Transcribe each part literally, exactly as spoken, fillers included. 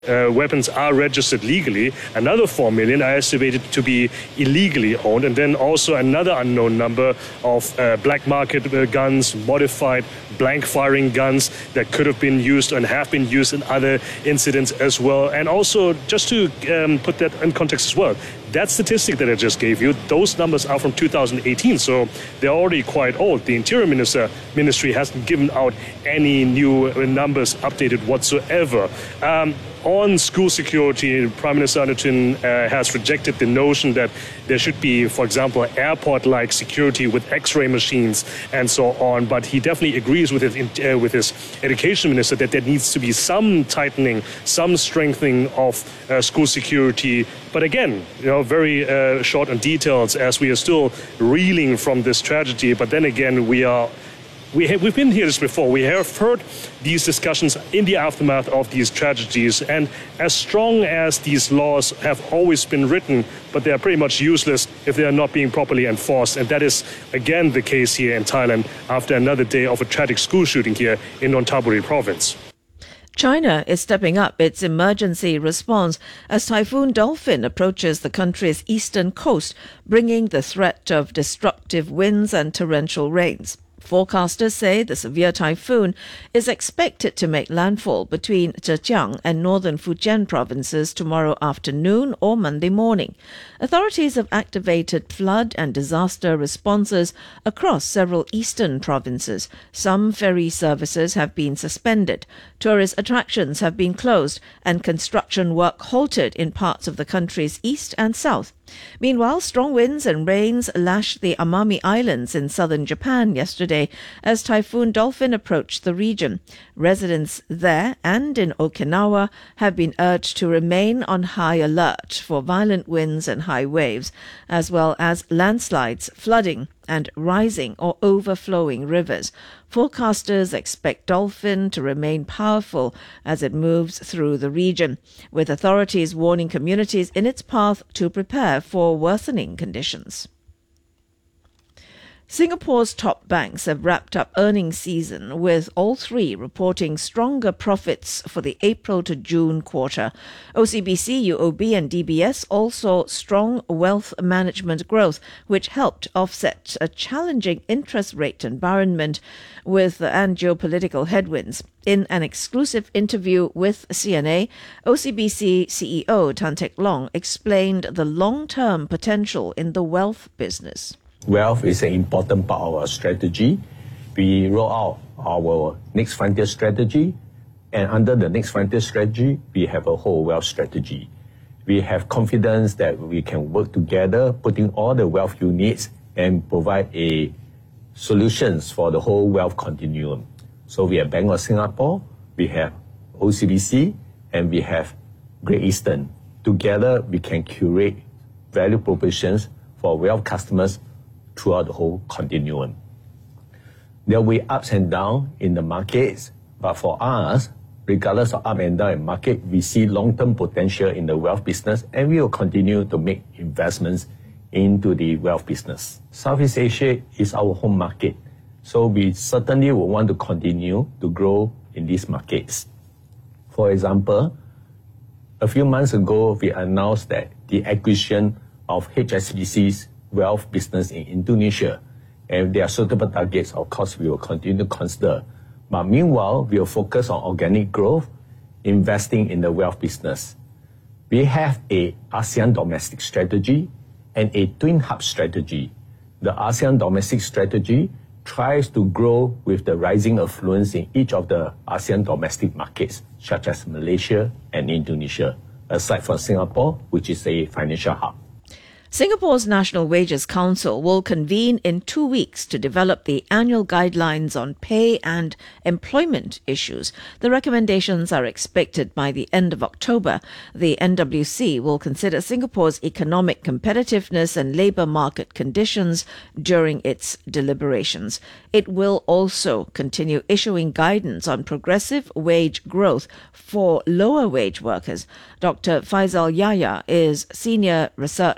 Uh, weapons are registered legally. Another four million are estimated to be illegally owned, and then also another unknown number of uh, black market uh, guns, modified blank firing guns that could have been used and have been used in other incidents as well. And also, just to um, put that in context as well, that statistic that I just gave you, those numbers are from two thousand eighteen, so they're already quite old. The Interior Minister Ministry hasn't given out any new numbers updated whatsoever. Um, On school security, Prime Minister Anutin uh, has rejected the notion that there should be, for example, airport-like security with X-ray machines and so on. But he definitely agrees with his, uh, with his education minister that there needs to be some tightening, some strengthening of uh, school security. But again, you know, very uh, short on details, as we are still reeling from this tragedy. But then again, we are. We have, we've been here this before. We have heard these discussions in the aftermath of these tragedies. And as strong as these laws have always been written, but they are pretty much useless if they are not being properly enforced. And that is, again, the case here in Thailand after another day of a tragic school shooting here in Nonthaburi province. China is stepping up its emergency response as Typhoon Dolphin approaches the country's eastern coast, bringing the threat of destructive winds and torrential rains. Forecasters say the severe typhoon is expected to make landfall between Zhejiang and northern Fujian provinces tomorrow afternoon or Monday morning. Authorities have activated flood and disaster responses across several eastern provinces. Some ferry services have been suspended. Tourist attractions have been closed and construction work halted in parts of the country's east and south. Meanwhile, strong winds and rains lashed the Amami Islands in southern Japan yesterday as Typhoon Dolphin approached the region. Residents there and in Okinawa have been urged to remain on high alert for violent winds and high waves, as well as landslides, flooding, and rising or overflowing rivers. Forecasters expect Dolphin to remain powerful as it moves through the region, with authorities warning communities in its path to prepare for worsening conditions. Singapore's top banks have wrapped up earnings season, with all three reporting stronger profits for the April to June quarter. O C B C, U O B and D B S also strong wealth management growth, which helped offset a challenging interest rate environment with and geopolitical headwinds. In an exclusive interview with C N A, O C B C C E O Tan Teck Long explained the long-term potential in the wealth business. Wealth is an important part of our strategy. We roll out our Next Frontier strategy, and under the Next Frontier strategy, we have a whole wealth strategy. We have confidence that we can work together, putting all the wealth units and provide a solutions for the whole wealth continuum. So we have Bank of Singapore, we have O C B C, and we have Great Eastern. Together, we can curate value propositions for wealth customers throughout the whole continuum. There will be ups and downs in the markets, but for us, regardless of up and down in market, we see long-term potential in the wealth business, and we will continue to make investments into the wealth business. Southeast Asia is our home market, so we certainly will want to continue to grow in these markets. For example, a few months ago, we announced that the acquisition of H S B C's wealth business in Indonesia, and if there are suitable targets, of course, we will continue to consider. But meanwhile, we will focus on organic growth, investing in the wealth business. We have a ASEAN domestic strategy and a twin hub strategy. The ASEAN domestic strategy tries to grow with the rising affluence in each of the ASEAN domestic markets, such as Malaysia and Indonesia, aside from Singapore, which is a financial hub. Singapore's National Wages Council will convene in two weeks to develop the annual guidelines on pay and employment issues. The recommendations are expected by the end of October. The N W C will consider Singapore's economic competitiveness and labour market conditions during its deliberations. It will also continue issuing guidance on progressive wage growth for lower wage workers. Doctor Faisal Yahya is Senior Research Fellow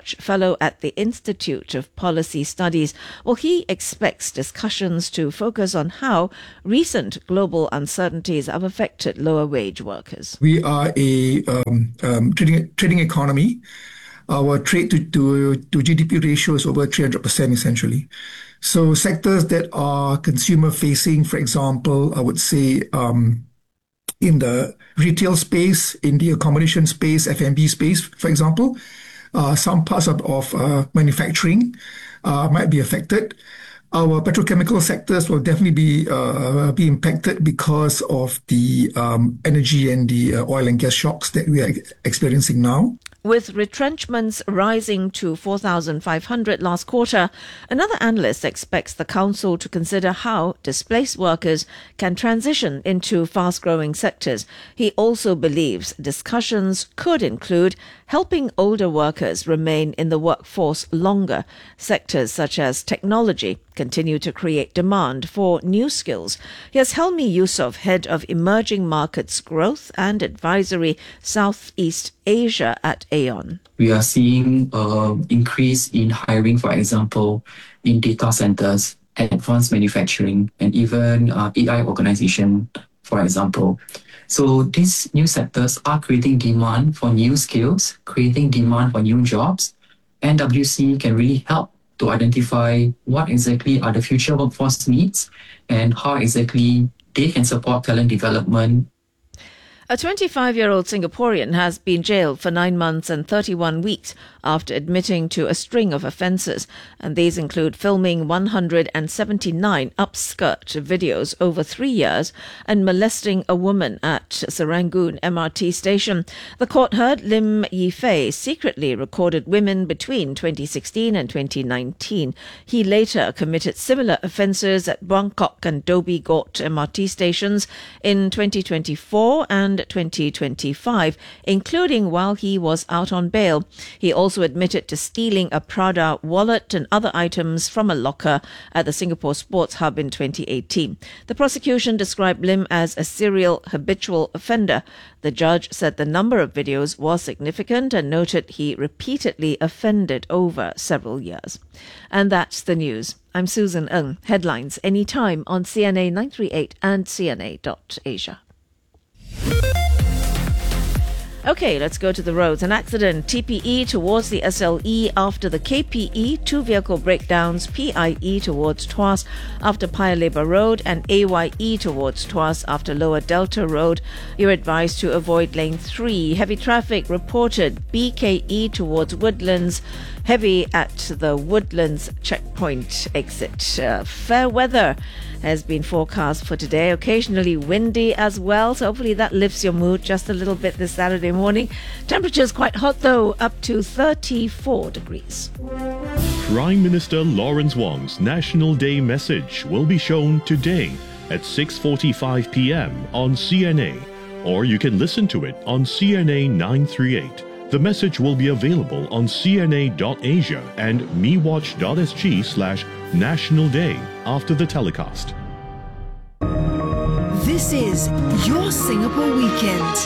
fellow at the Institute of Policy Studies. Well, he expects discussions to focus on how recent global uncertainties have affected lower wage workers. We are a um, um, trading trading economy. Our trade to, to, to G D P ratio is over three hundred percent essentially. So sectors that are consumer facing, for example, I would say um, in the retail space, in the accommodation space, F and B space, for example, uh, some parts of, of uh, manufacturing uh, might be affected. Our petrochemical sectors will definitely be uh, be impacted because of the um, energy and the uh, oil and gas shocks that we are experiencing now. With retrenchments rising to four thousand five hundred last quarter, another analyst expects the council to consider how displaced workers can transition into fast-growing sectors. He also believes discussions could include helping older workers remain in the workforce longer. Sectors such as technology continue to create demand for new skills. Here's Helmi Yusof, Head of Emerging Markets Growth and Advisory Southeast Asia at Aon. We are seeing an increase in hiring, for example, in data centers, advanced manufacturing, and even uh, A I organization, for example. So these new sectors are creating demand for new skills, creating demand for new jobs. N W C can really help to identify what exactly are the future workforce needs and how exactly they can support talent development. A twenty-five-year-old Singaporean has been jailed for nine months and thirty-one weeks after admitting to a string of offences, and these include filming one hundred seventy-nine upskirt videos over three years and molesting a woman at Serangoon M R T station. The court heard Lim Yifei secretly recorded women between twenty sixteen and twenty nineteen. He later committed similar offences at Buangkok and Dhoby Ghaut M R T stations in twenty twenty-four and twenty twenty-five, including while he was out on bail. He also admitted to stealing a Prada wallet and other items from a locker at the Singapore Sports Hub in twenty eighteen. The prosecution described Lim as a serial habitual offender. The judge said the number of videos was significant and noted he repeatedly offended over several years. And that's the news. I'm Susan Ng. Headlines anytime on C N A nine thirty-eight and C N A dot Asia. Okay, let's go to the roads. An accident, T P E towards the S L E after the K P E, two vehicle breakdowns, P I E towards Tuas after Paya Lebar Road and A Y E towards Tuas after Lower Delta Road. You're advised to avoid lane three. Heavy traffic reported, B K E towards Woodlands, heavy at the Woodlands checkpoint exit. Uh, fair weather has been forecast for today, occasionally windy as well, so hopefully that lifts your mood just a little bit this Saturday morning. Temperatures quite hot though, up to thirty-four degrees. Prime Minister Lawrence Wong's National Day message will be shown today at six forty-five p.m. on C N A, or you can listen to it on C N A nine thirty-eight. The message will be available on C N A dot Asia and mewatch dot S G slash National Day after the telecast. This is your Singapore Weekend.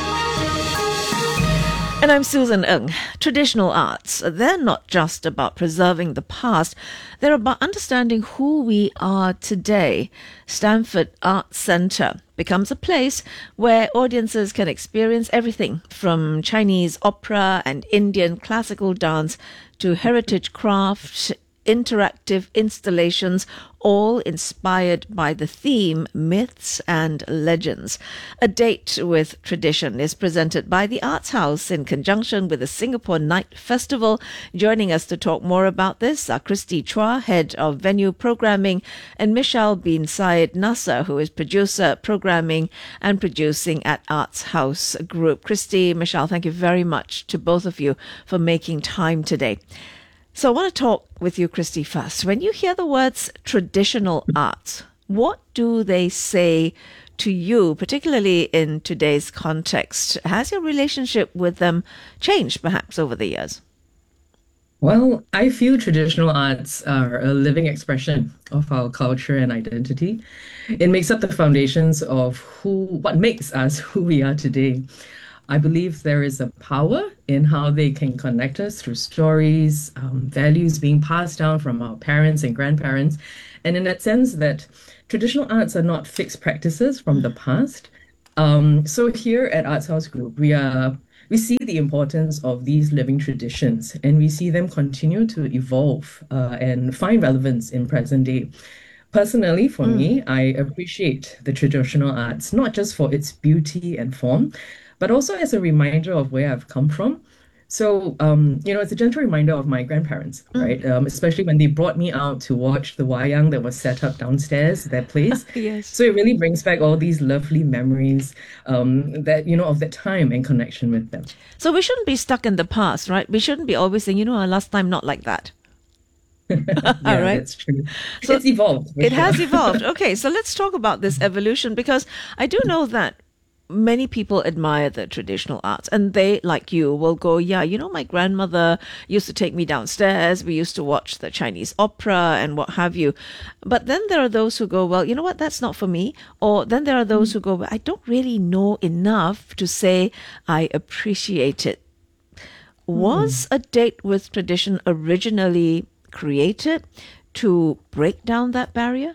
And I'm Susan Ng. Traditional arts, they're not just about preserving the past, they're about understanding who we are today. Stanford Arts Centre becomes a place where audiences can experience everything from Chinese opera and Indian classical dance to heritage craft, interactive installations, all inspired by the theme Myths and Legends. A Date with Tradition is presented by the Arts House in conjunction with the Singapore Night Festival. Joining us to talk more about this are Christy Chua, Head of Venue Programming, and Michelle bin Syed Nasser, who is Producer, Programming and Producing at Arts House Group. Christy, Michelle, thank you very much to both of you for making time today. So I want to talk with you, Christy, first. When you hear the words traditional arts, what do they say to you, particularly in today's context? Has your relationship with them changed, perhaps, over the years? Well, I feel traditional arts are a living expression of our culture and identity. It makes up the foundations of who, what makes us who we are today. I believe there is a power in how they can connect us through stories, um, values being passed down from our parents and grandparents. And in that sense, that traditional arts are not fixed practices from the past. Um, so here at Arts House Group, we are we see the importance of these living traditions, and we see them continue to evolve uh, and find relevance in present day. Personally, for me, I appreciate the traditional arts, not just for its beauty and form, but also as a reminder of where I've come from. So, um, you know, it's a gentle reminder of my grandparents, right? Um, especially when they brought me out to watch the wayang that was set up downstairs, their place. Yes. So it really brings back all these lovely memories um, that, you know, of that time and connection with them. So we shouldn't be stuck in the past, right? We shouldn't be always saying, you know, our last time not like that. Yeah, right. that's true. So it's evolved. for It sure. has evolved. Okay, so let's talk about this evolution, because I do know that many people admire the traditional arts, and they, like you, will go, yeah, you know, my grandmother used to take me downstairs. We used to watch the Chinese opera and what have you. But then there are those who go, well, you know what, that's not for me. Or then there are those who go, well, I don't really know enough to say I appreciate it. Was a date with tradition originally created to break down that barrier?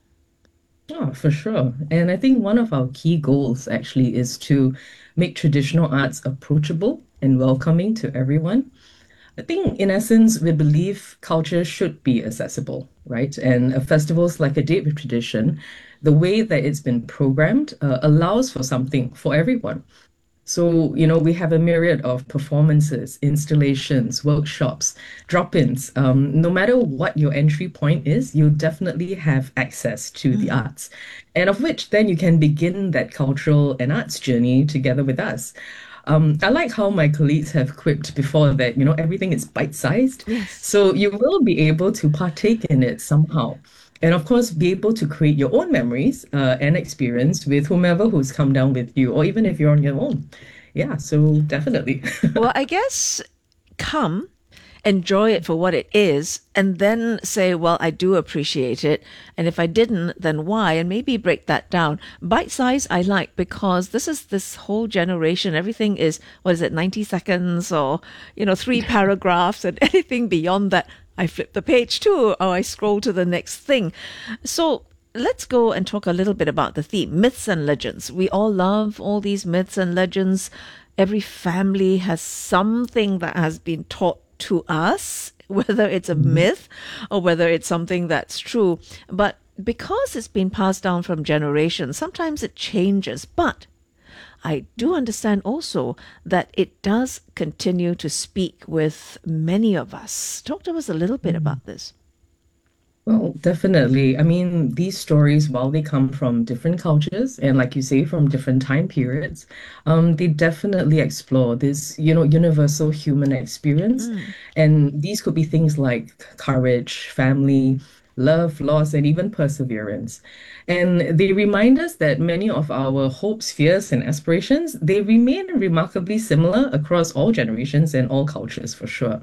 Oh, for sure. And I think one of our key goals actually is to make traditional arts approachable and welcoming to everyone. I think, in essence, we believe culture should be accessible, right? And uh, festivals like A Date with Tradition, the way that it's been programmed, uh, allows for something for everyone. So, you know, we have a myriad of performances, installations, workshops, drop-ins. Um, no matter what your entry point is, you definitely have access to the arts, and of which then you can begin that cultural and arts journey together with us. Um, I like how my colleagues have quipped before that, you know, everything is bite-sized. Yes. So you will be able to partake in it somehow. And of course, be able to create your own memories uh, and experience with whomever who's come down with you, or even if you're on your own. Yeah, so definitely. Well, I guess come, enjoy it for what it is, and then say, well, I do appreciate it. And if I didn't, then why? And maybe break that down. Bite size, I like, because this is this whole generation. Everything is, what is it, ninety seconds or, you know, three paragraphs, and anything beyond that, I flip the page too, or I scroll to the next thing. So let's go and talk a little bit about the theme, myths and legends. We all love all these myths and legends. Every family has something that has been taught to us, whether it's a myth or whether it's something that's true. But because it's been passed down from generations, sometimes it changes. But I do understand also that it does continue to speak with many of us. Talk to us a little bit about this. Well, definitely. I mean, these stories, while they come from different cultures and, like you say, from different time periods, um, they definitely explore this, you know, universal human experience. And these could be things like courage, family, love, loss, and even perseverance. And they remind us that many of our hopes, fears, and aspirations, they remain remarkably similar across all generations and all cultures, for sure.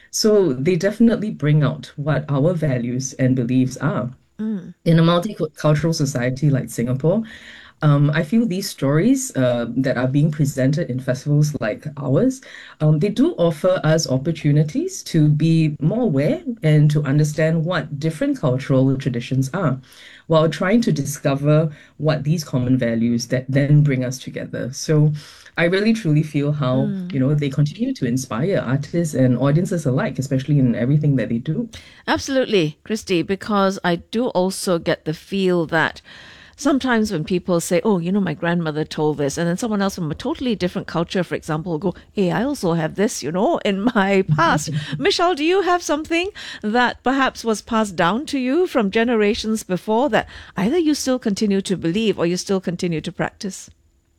So they definitely bring out what our values and beliefs are. In a multicultural society like Singapore, um, I feel these stories uh, that are being presented in festivals like ours, um, they do offer us opportunities to be more aware and to understand what different cultural traditions are, while trying to discover what these common values that then bring us together. So I really truly feel how, you know, they continue to inspire artists and audiences alike, especially in everything that they do. Absolutely, Christy, because I do also get the feel that sometimes when people say, oh, you know, my grandmother told this, and then someone else from a totally different culture, for example, will go, hey, I also have this, you know, in my past. Michelle, do you have something that perhaps was passed down to you from generations before that either you still continue to believe or you still continue to practice?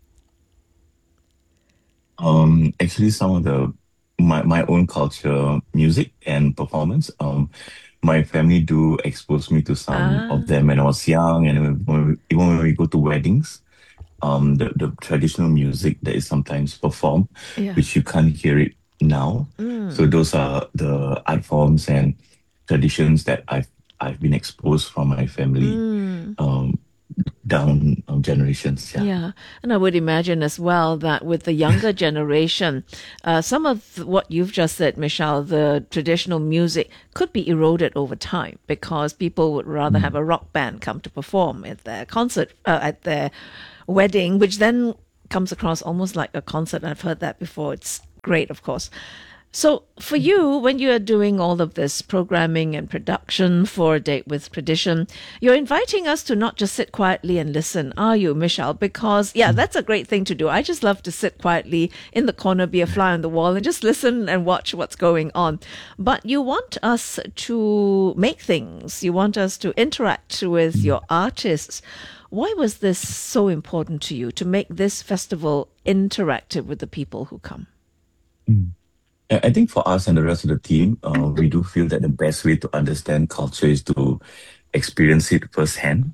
Um, actually, some of the my my own culture, music and performance. Um, my family do expose me to some Ah. of them when I was young, and when we, even when we go to weddings, um, the the traditional music that is sometimes performed, Yeah. which you can't hear it now. So those are the art forms and traditions that I've I've been exposed from my family. Um, down um, generations. Yeah. Yeah, and I would imagine as well that with the younger generation, uh, some of th- what you've just said, Michelle, the traditional music could be eroded over time because people would rather have a rock band come to perform at their concert, uh, at their wedding, which then comes across almost like a concert. I've heard that before. It's great, of course. So for you, when you are doing all of this programming and production for A Date with Tradition, you're inviting us to not just sit quietly and listen, are you, Michelle? Because, yeah, that's a great thing to do. I just love to sit quietly in the corner, be a fly on the wall, and just listen and watch what's going on. But you want us to make things. You want us to interact with your artists. Why was this so important to you, to make this festival interactive with the people who come? Mm. I I think for us and the rest of the team, uh, we do feel that the best way to understand culture is to experience it firsthand.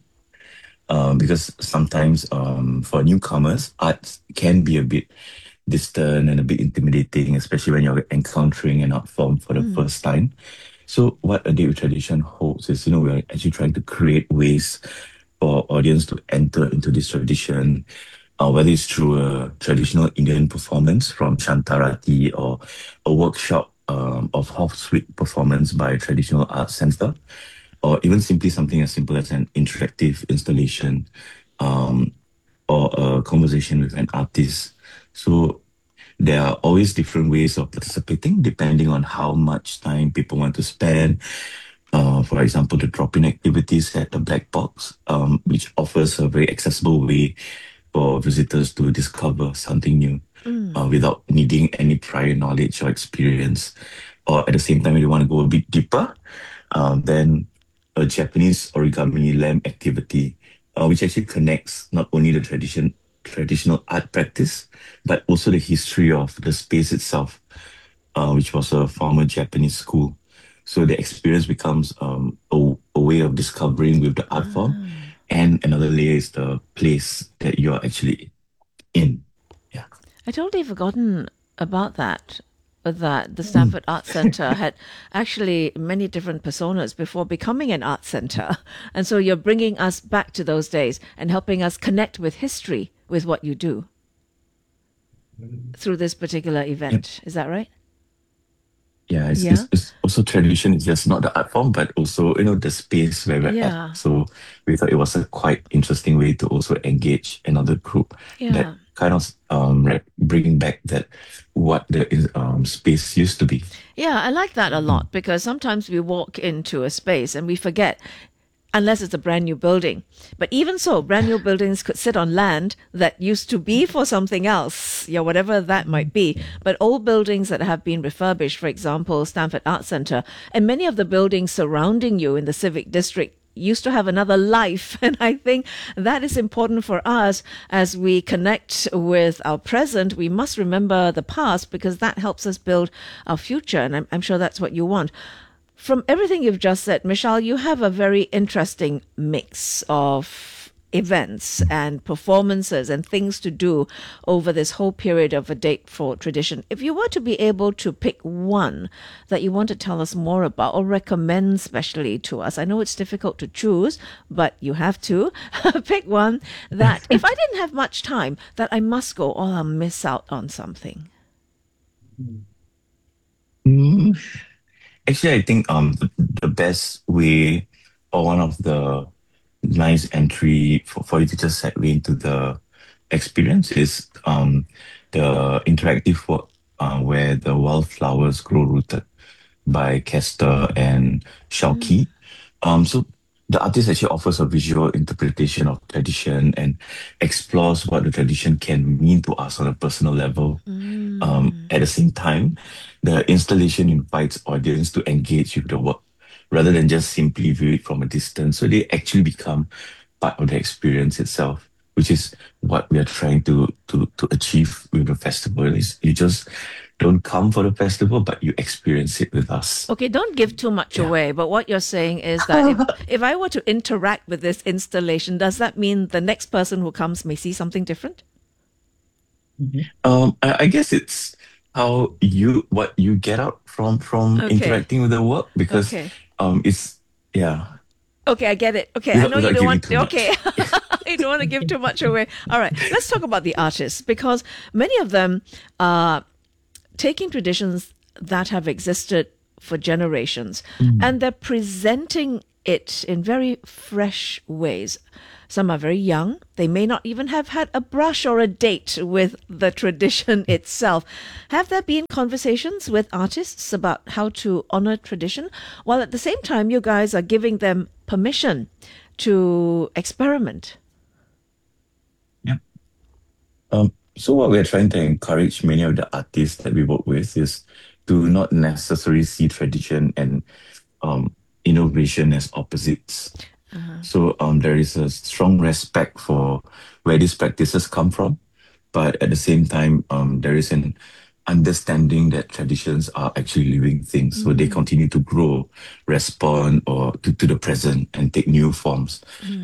Um, because sometimes um, for newcomers, arts can be a bit distant and a bit intimidating, especially when you're encountering an art form for the first time. So what A Date with Tradition holds is, you know, we're actually trying to create ways for audience to enter into this tradition, uh, whether it's through a traditional Indian performance from Shantarati or a workshop um, of half suite performance by a traditional arts center, or even simply something as simple as an interactive installation um, or a conversation with an artist. So there are always different ways of participating depending on how much time people want to spend. Uh, for example, the drop-in activities at the Black Box, um, which offers a very accessible way for visitors to discover something new uh, without needing any prior knowledge or experience. Or at the same time, if you want to go a bit deeper, um, then a Japanese origami lamp activity, uh, which actually connects not only the tradition, traditional art practice, but also the history of the space itself, uh, which was a former Japanese school. So the experience becomes um, a, a way of discovering with the art form, and another layer is the place that you're actually in. Yeah. I totally forgotten about that. uh, That the Stanford Art Center had actually many different personas before becoming an art center. And so you're bringing us back to those days and helping us connect with history with what you do through this particular event. Is that right? Yeah, it's, Yeah. It's, it's also tradition. It's just not the art form, but also, you know, the space where we're Yeah. at. So we thought it was a quite interesting way to also engage another group Yeah. that kind of um like bringing back that what the um space used to be. Yeah, I like that a lot because sometimes we walk into a space and we forget, unless it's a brand new building. But even so, brand new buildings could sit on land that used to be for something else, yeah, whatever that might be. But old buildings that have been refurbished, for example, Stanford Art Center, and many of the buildings surrounding you in the civic district used to have another life. And I think that is important for us as we connect with our present. We must remember the past because that helps us build our future. And I'm, I'm sure that's what you want. From everything you've just said, Michelle, you have a very interesting mix of events and performances and things to do over this whole period of A Date for Tradition. If you were to be able to pick one that you want to tell us more about or recommend specially to us, I know it's difficult to choose, but you have to pick one that if I didn't have much time, that I must go or I'll miss out on something. Mm. Actually, I think um the, the best way or one of the nice entry for, for you to just segue into the experience is um the interactive work uh, where the wildflowers grow rooted by Kester and Shauki. Um, so the artist actually offers a visual interpretation of tradition and explores what the tradition can mean to us on a personal level. Um, at the same time, the installation invites audience to engage with the work rather than just simply view it from a distance. So they actually become part of the experience itself, which is what we are trying to to to achieve with the festival. Is you just don't come for the festival, but you experience it with us. Okay, don't give too much away, but what you're saying is that if, if I were to interact with this installation, does that mean the next person who comes may see something different? Um, I, I guess it's how you what you get out from from Okay. interacting with the work because Okay. um it's yeah Okay, I get it. Okay, Without- I know you without don't giving want. too much. Okay, you don't want to give too much away. All right, let's talk about the artists, because many of them are taking traditions that have existed for generations and they're presenting it in very fresh ways. Some are very young. They may not even have had a brush or a date with the tradition itself. Have there been conversations with artists about how to honor tradition, while at the same time you guys are giving them permission to experiment? Yeah. Um, so what we're trying to encourage many of the artists that we work with is to not necessarily see tradition and um, innovation as opposites. So um, there is a strong respect for where these practices come from, but at the same time, um, there is an understanding that traditions are actually living things. So they continue to grow, respond, or to, to the present and take new forms.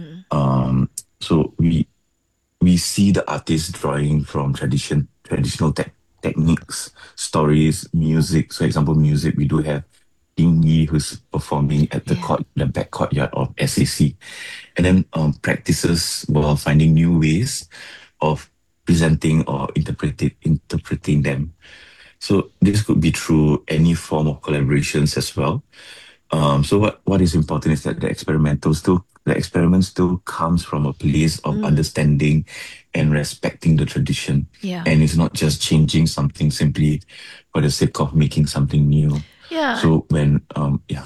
Um, so we we see the artists drawing from tradition, traditional tech techniques, stories, music. So, example, music. We do have Ding Yi, who's performing at the Yeah. court, the back courtyard of S A C, and then um, practices while finding new ways of presenting or interpreting interpreting them. So this could be through any form of collaborations as well. Um, so what, what is important is that the experimental still the experiment still comes from a place of understanding and respecting the tradition. Yeah. And it's not just changing something simply for the sake of making something new. Yeah. So when um yeah.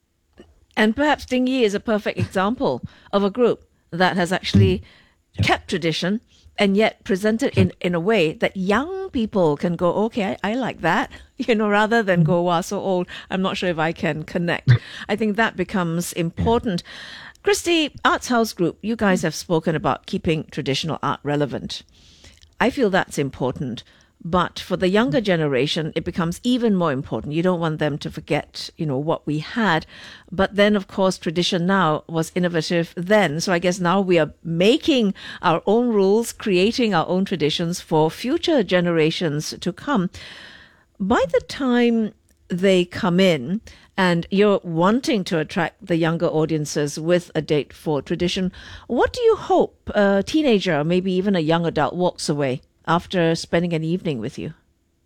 And perhaps Ding Yi is a perfect example of a group that has actually kept tradition and yet presented in, in a way that young people can go, okay, I, I like that, you know, rather than go, wow, so old, I'm not sure if I can connect. I think that becomes important. Christy, Arts House Group, you guys have spoken about keeping traditional art relevant. I feel that's important. But for the younger generation, it becomes even more important. You don't want them to forget, you know, what we had. But then, of course, tradition now was innovative then. So I guess now we are making our own rules, creating our own traditions for future generations to come. By the time they come in and you're wanting to attract the younger audiences with a date for tradition, what do you hope a teenager or maybe even a young adult walks away after spending an evening with you?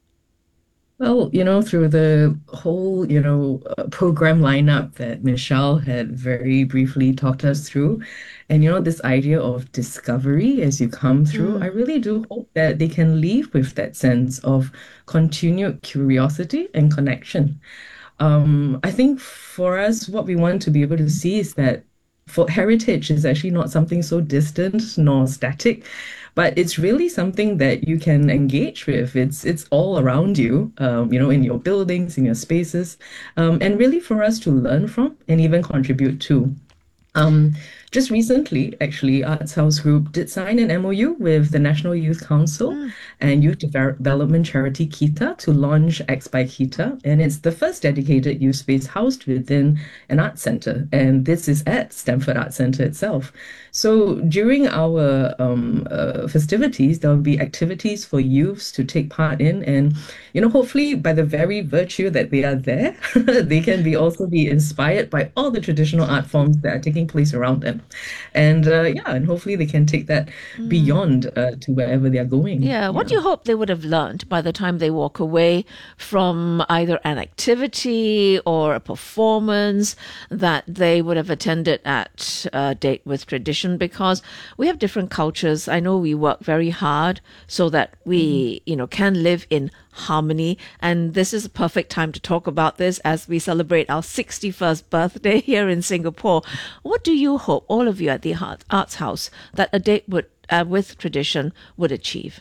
Well, you know, through the whole, you know, uh, program lineup that Michelle had very briefly talked us through, and, you know, this idea of discovery as you come through, I really do hope that they can leave with that sense of continued curiosity and connection. Um, I think for us, what we want to be able to see is that for heritage is actually not something so distant nor static, but it's really something that you can engage with. It's it's all around you, um, you know, in your buildings, in your spaces, um, and really for us to learn from and even contribute to. Um, just recently, actually, Arts House Group did sign an M O U with the National Youth Council and Youth Development Charity Kita to launch X by Kita, and it's the first dedicated youth space housed within an art center, and this is at Stamford Arts Centre itself. So during our um, uh, festivities, there will be activities for youths to take part in, and you know, hopefully, by the very virtue that they are there, they can be also be inspired by all the traditional art forms that are taking place around them, and uh, yeah, and hopefully they can take that beyond uh, to wherever they are going. Yeah, what do you hope they would have learned by the time they walk away from either an activity or a performance that they would have attended at a date with tradition? Because we have different cultures. I know we work very hard so that we, you know, can live in harmony. And this is a perfect time to talk about this as we celebrate our sixty-first birthday here in Singapore. What do you hope, all of you at the Arts House, that a date would, uh, with tradition would achieve?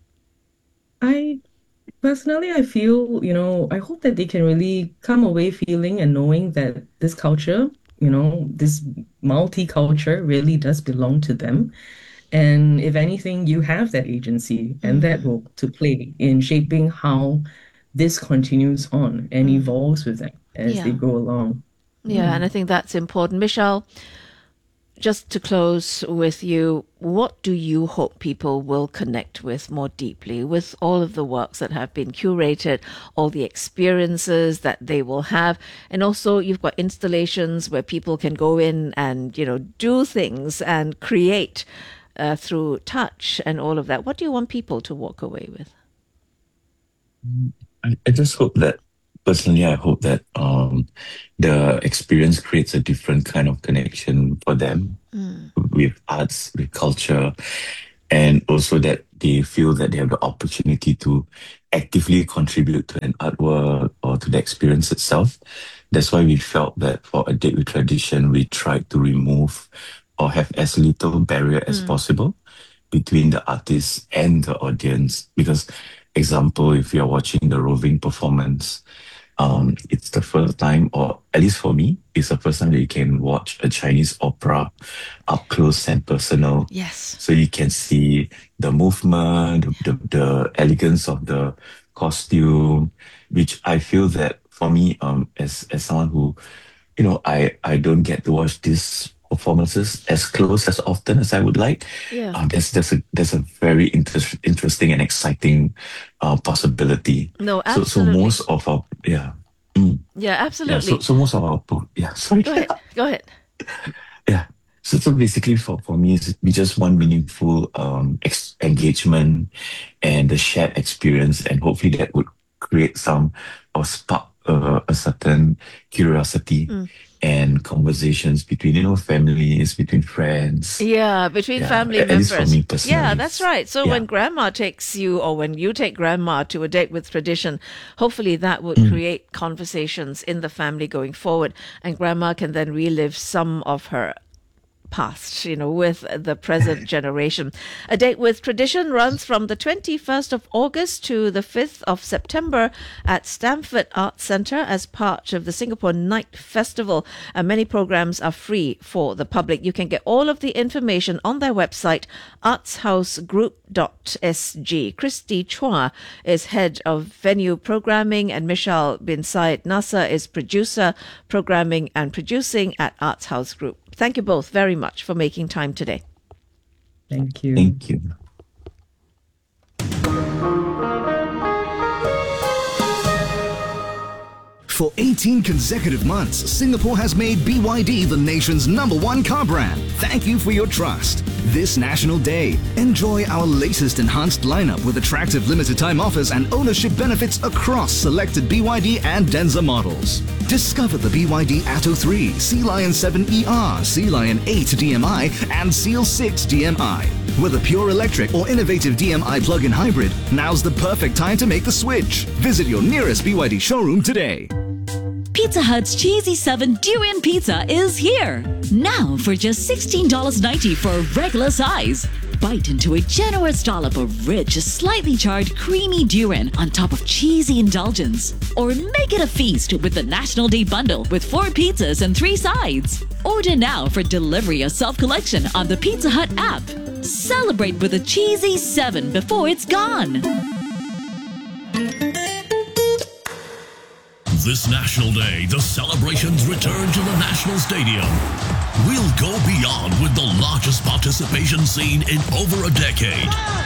I personally, I feel, you know, I hope that they can really come away feeling and knowing that this culture, you know, this multicultural really does belong to them. And if anything, you have that agency and that role to play in shaping how this continues on and evolves with them as they Yeah. go along. Yeah, and I think that's important. Michelle, just to close with you, what do you hope people will connect with more deeply with all of the works that have been curated, all the experiences that they will have? And also you've got installations where people can go in and, you know, do things and create uh, through touch and all of that. What do you want people to walk away with? I, I just hope that, personally, I hope that um, the experience creates a different kind of connection for them mm. with arts, with culture, and also that they feel that they have the opportunity to actively contribute to an artwork or to the experience itself. That's why we felt that for A Date with Tradition, we tried to remove or have as little barrier as mm. possible between the artist and the audience. Because, example, if you're watching the roving performance, Um, it's the first time, or at least for me, it's the first time that you can watch a Chinese opera up close and personal. Yes. So you can see the movement, the, the, the elegance of the costume, which I feel that for me, um, as as someone who, you know, I, I don't get to watch these performances as close as often as I would like. Yeah. Um, there's, there's, a, there's a very inter- interesting and exciting uh, possibility. No, So, so absolutely. most of our, yeah. Mm, Yeah, yeah, absolutely. so, so most of our, po- yeah, sorry. Go ahead. Go ahead. Yeah. So, so basically for, for me, it's- we just want meaningful um, ex- engagement and the shared experience, and hopefully that would create some or spark uh, a certain curiosity Mm. and conversations between, you know, families, between friends. Yeah, between Yeah, family at least members. for me personally. Yeah, that's right. So Yeah. when grandma takes you, or when you take grandma to A Date with Tradition, hopefully that would Mm. create conversations in the family going forward, and grandma can then relive some of her past, you know, with the present generation. A Date with Tradition runs from the twenty-first of August to the fifth of September at Stamford Arts Centre as part of the Singapore Night Festival. And many programs are free for the public. You can get all of the information on their website, arts house group dot s g. Christy Chua is head of venue programming, and Michelle bin Said Nasser is producer, programming and producing at Arts House Group. Thank you both very much for making time today. Thank you. Thank you. For eighteen consecutive months, Singapore has made B Y D the nation's number one car brand. Thank you for your trust. This National Day, enjoy our latest enhanced lineup with attractive limited time offers and ownership benefits across selected B Y D and Denza models. Discover the B Y D Atto three, Sea Lion seven E R, Sea Lion eight D M I, and Seal six D M I. Whether pure electric or innovative D M I plug-in hybrid, now's the perfect time to make the switch. Visit your nearest B Y D showroom today. Pizza Hut's Cheesy seven Durian Pizza is here. Now for just sixteen dollars ninety for a regular size. Bite into a generous dollop of rich, slightly charred, creamy durian on top of cheesy indulgence. Or make it a feast with the National Day bundle with four pizzas and three sides. Order now for delivery or self-collection on the Pizza Hut app. Celebrate with a Cheesy seven before it's gone. This National Day, the celebrations return to the National Stadium. We'll go beyond with the largest participation seen in over a decade.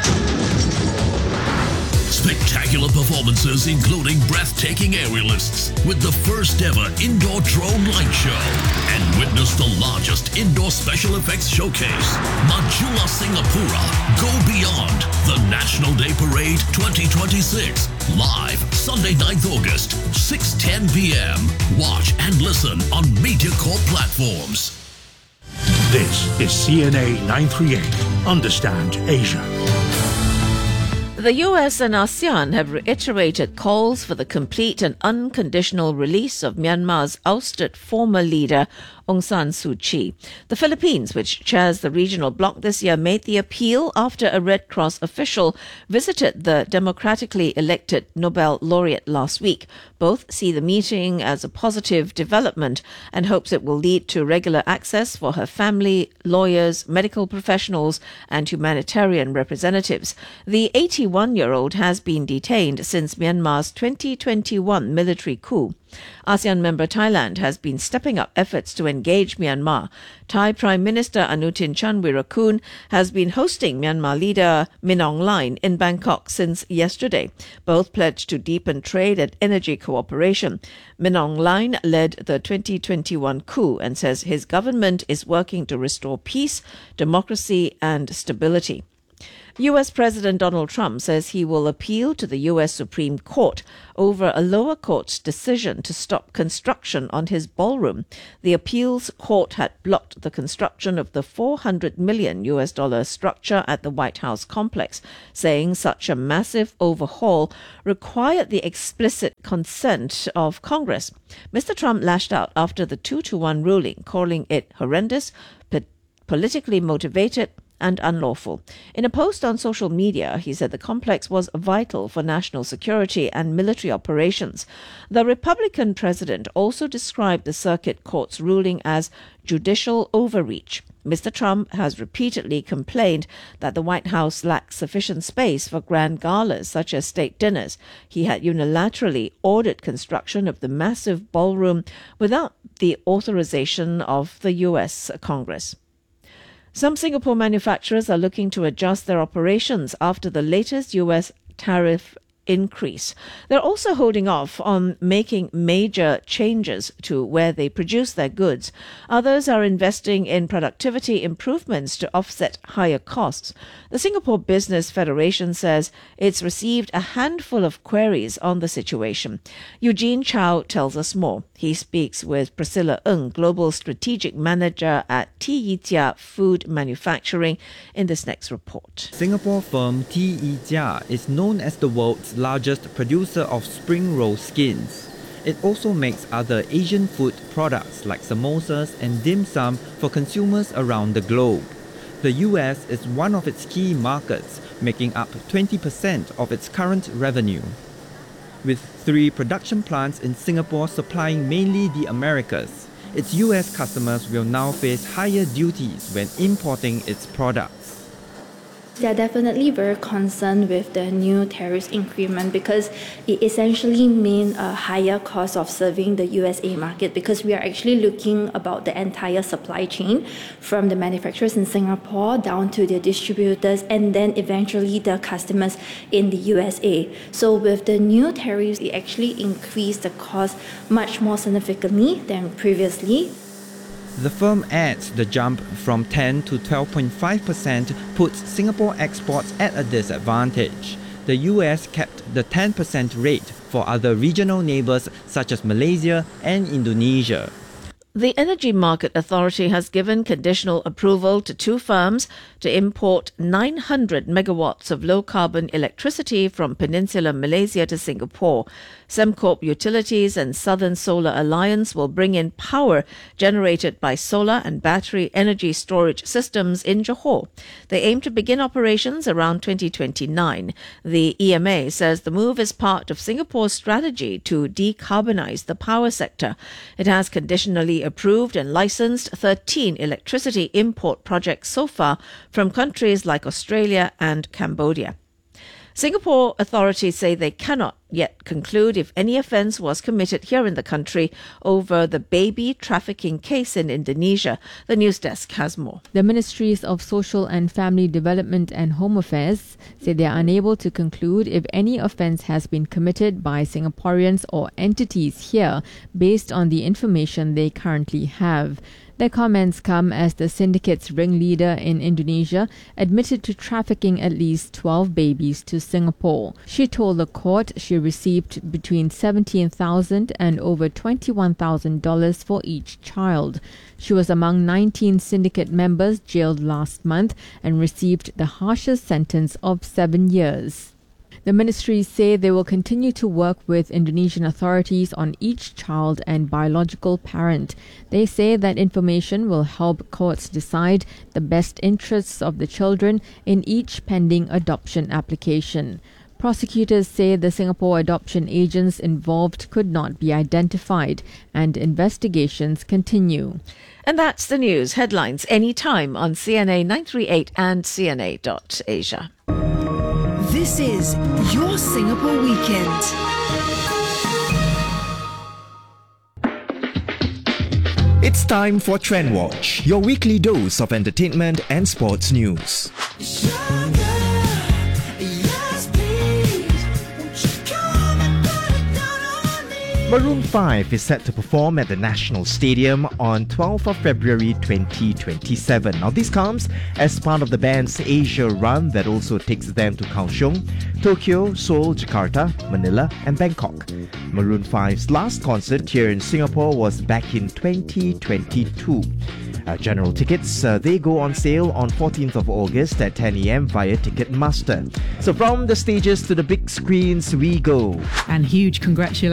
Spectacular performances including breathtaking aerialists with the first ever indoor drone light show, and witness the largest indoor special effects showcase, Majula Singapura Go Beyond, the National Day Parade twenty twenty-six, live Sunday ninth August, six ten p.m. Watch and listen on MediaCorp platforms. This is C N A nine thirty-eight. Understand Asia. The U S and ASEAN have reiterated calls for the complete and unconditional release of Myanmar's ousted former leader Aung San Suu Kyi. The Philippines, which chairs the regional bloc this year, made the appeal after a Red Cross official visited the democratically elected Nobel laureate last week. Both see the meeting as a positive development and hopes it will lead to regular access for her family, lawyers, medical professionals and humanitarian representatives. The eighty-one-year-old has been detained since Myanmar's twenty twenty-one military coup. ASEAN member Thailand has been stepping up efforts to engage Myanmar. Thai Prime Minister Anutin Chanvirakul has been hosting Myanmar leader Min Aung Hlaing in Bangkok since yesterday. Both pledged to deepen trade and energy cooperation. Min Aung Hlaing led the twenty twenty-one coup and says his government is working to restore peace, democracy and stability. U S President Donald Trump says he will appeal to the U S Supreme Court over a lower court's decision to stop construction on his ballroom. The appeals court had blocked the construction of the four hundred million U S dollar structure at the White House complex, saying such a massive overhaul required the explicit consent of Congress. Mister Trump lashed out after the two to one ruling, calling it horrendous, po- politically motivated, and unlawful. In a post on social media, he said the complex was vital for national security and military operations. The Republican president also described the circuit court's ruling as judicial overreach. Mister Trump has repeatedly complained that the White House lacks sufficient space for grand galas such as state dinners. He had unilaterally ordered construction of the massive ballroom without the authorization of the U S Congress. Some Singapore manufacturers are looking to adjust their operations after the latest U S tariff increase. They're also holding off on making major changes to where they produce their goods. Others are investing in productivity improvements to offset higher costs. The Singapore Business Federation says it's received a handful of queries on the situation. Eugene Chow tells us more. He speaks with Priscilla Ng, Global Strategic Manager at T E Jia Food Manufacturing, in this next report. Singapore firm T E Jia is known as the world's largest producer of spring roll skins. It also makes other Asian food products like samosas and dim sum for consumers around the globe. The U S is one of its key markets, making up twenty percent of its current revenue. With three production plants in Singapore supplying mainly the Americas, its U S customers will now face higher duties when importing its products. They are definitely very concerned with the new tariffs increment because it essentially means a higher cost of serving the U S A market, because we are actually looking about the entire supply chain from the manufacturers in Singapore down to the distributors and then eventually the customers in the U S A. So with the new tariffs, it actually increased the cost much more significantly than previously. The firm adds the jump from ten to twelve point five percent puts Singapore exports at a disadvantage. The U S kept the ten percent rate for other regional neighbours such as Malaysia and Indonesia. The Energy Market Authority has given conditional approval to two firms to import nine hundred megawatts of low-carbon electricity from Peninsular Malaysia to Singapore. Sembcorp Utilities and Southern Solar Alliance will bring in power generated by solar and battery energy storage systems in Johor. They aim to begin operations around twenty twenty-nine. The E M A says the move is part of Singapore's strategy to decarbonise the power sector. It has conditionally approved and licensed thirteen electricity import projects so far from countries like Australia and Cambodia. Singapore authorities say they cannot yet conclude if any offence was committed here in the country over the baby trafficking case in Indonesia. The news desk has more. The Ministries of Social and Family Development and Home Affairs say they are unable to conclude if any offence has been committed by Singaporeans or entities here based on the information they currently have. Their comments come as the syndicate's ringleader in Indonesia admitted to trafficking at least twelve babies to Singapore. She told the court she received between seventeen thousand dollars and over twenty-one thousand dollars for each child. She was among nineteen syndicate members jailed last month and received the harshest sentence of seven years. The ministries say they will continue to work with Indonesian authorities on each child and biological parent. They say that information will help courts decide the best interests of the children in each pending adoption application. Prosecutors say the Singapore adoption agents involved could not be identified, and investigations continue. And that's the news headlines anytime on C N A nine thirty-eight and C N A dot asia. This is Your Singapore Weekend. It's time for Trend Watch, your weekly dose of entertainment and sports news. Maroon five is set to perform at the National Stadium on twelfth of February twenty twenty-seven. Now this comes as part of the band's Asia run that also takes them to Kaohsiung, Tokyo, Seoul, Jakarta, Manila and Bangkok. Maroon five's last concert here in Singapore was back in twenty twenty-two. Uh, general tickets, uh, they go on sale on fourteenth of August at ten a m via Ticketmaster. So from the stages to the big screens we go. And huge congratulations